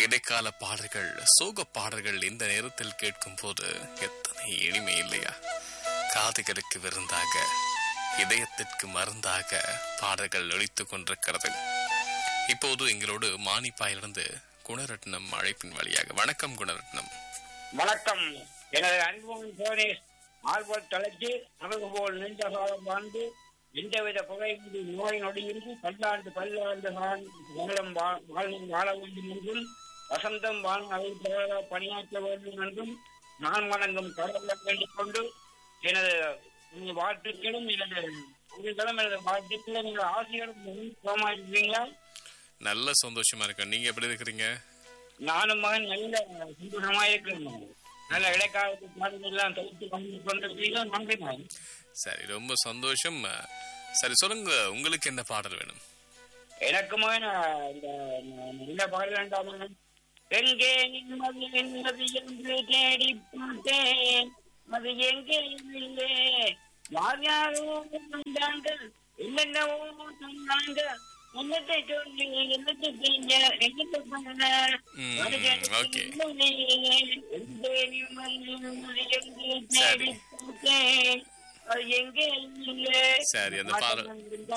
இடைக்கால பாடல்கள், சோக பாடல்கள் இந்த நேரத்தில் கேட்கும் போது எத்தனை இனிமை இல்லையா? காதுகளுக்கு விருந்தாக, இதயத்திற்கு மருந்தாக பாடல்கள் ஒலித்துக் கொண்டிருக்கிறது. இப்போது எங்களோடு மானிப்பாயிலிருந்து குணரட்னம் அழைப்பின் வழியாக. வணக்கம் குணரட்னம். வணக்கம். எனது அன்பும் சோனேஷ் ஆல்போல் தலைச்சு அழகு போல் நீண்ட காலம் வாழ்ந்து எந்தவித புகையின்றி நோய் நொடியின்றி பல்லாண்டு காலம் வாழ வேண்டும் என்றும் வசந்தம் வாழ்நாளில் பணியாற்ற வேண்டும் என்றும் நான் வணங்கும் கடவுளை வேண்டிக் கொண்டு எனது வாழ்த்துக்களும் எனது வாழ்த்துக்களும் எனது ஆசைகளும் சுகமா இருக்கிறீங்களா? நல்ல சந்தோஷமா இருக்கேன். நீங்க எப்படி இருக்கிறீங்க? நானும் மகன் நல்ல சந்தோஷமா இருக்கிறேன். நல்ல இடைக்காலத்து பாடலாம் தொகுத்து கொண்டிருக்கீங்க. நன்றி மகன். சரி, ரொம்ப சந்தோஷம். சரி, சொல்லுங்க, உங்களுக்கு என்ன பாடல் வேணும்? எனக்கு மகன் இந்த பாடல் வேண்டாம். எங்கே நிம்மதி நிம்மதி என்று தேடி பார்த்தேன், அது எங்கே இல்லை. யார் யாரோ வந்தாங்க, என்னென்னவோ சொன்னாங்க, என்னத்தை சொல்லி என்னத்தை செஞ்ச என்னத்தை பண்ண. சரி, அந்த பாடல்